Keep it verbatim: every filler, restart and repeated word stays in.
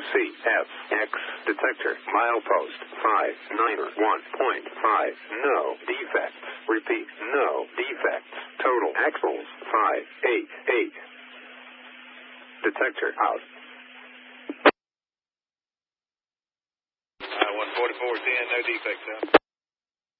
C F X detector milepost five nine one point five. No defects. Repeat, no defects. Total axles five eight eight. Detector out. Uh, one forty-four ten, no defects, huh?